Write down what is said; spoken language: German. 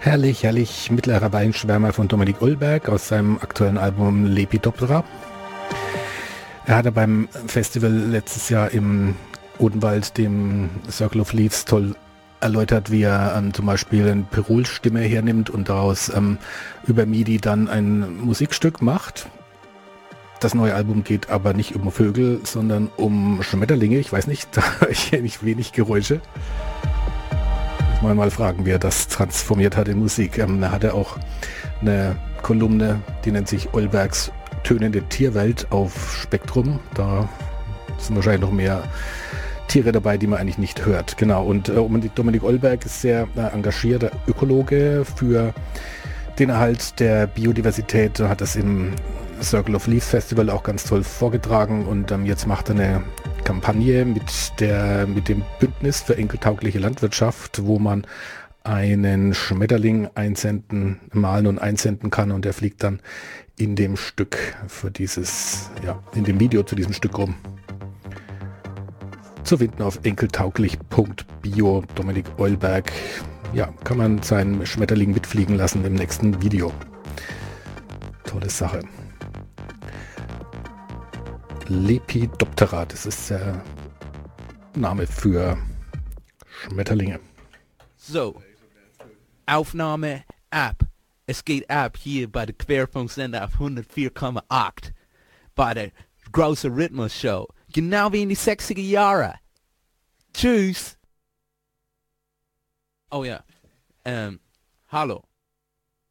Herrlich, herrlich, mittlerer Weinschwärmer von Dominik Ullberg aus seinem aktuellen Album Lepidoptera. Er hatte beim Festival letztes Jahr im Odenwald, dem Circle of Leaves, toll erläutert, wie er zum Beispiel eine Pirol-Stimme hernimmt und daraus über MIDI dann ein Musikstück macht. Das neue Album geht aber nicht um Vögel, sondern um Schmetterlinge. Ich weiß nicht, da höre ich hier nicht wenig Geräusche. Muss man mal fragen, wie er das transformiert hat in Musik. Da hat er auch eine Kolumne, die nennt sich Ullbergs tönende Tierwelt auf Spektrum. Da sind wahrscheinlich noch mehr Tiere dabei, die man eigentlich nicht hört. Genau, und Dominik Ullberg ist sehr engagierter Ökologe für den Erhalt der Biodiversität. Er hat das im Circle of Leaves Festival auch ganz toll vorgetragen und jetzt macht er eine Kampagne mit dem Bündnis für enkeltaugliche Landwirtschaft, wo man einen Schmetterling malen und einsenden kann und der fliegt dann in dem Stück in dem Video zu diesem Stück rum. Zu finden auf enkeltauglich.bio. Dominik Ullberg. Ja, kann man seinen Schmetterling mitfliegen lassen im nächsten Video. Tolle Sache. Lepidoptera, das ist der Name für Schmetterlinge. So, Aufnahme ab. Es geht ab hier bei der Querfunksender auf 104,8 bei der Große Rhythmus Show. Genau wie in die 60er Jahre. Tschüss. Oh ja. Hallo.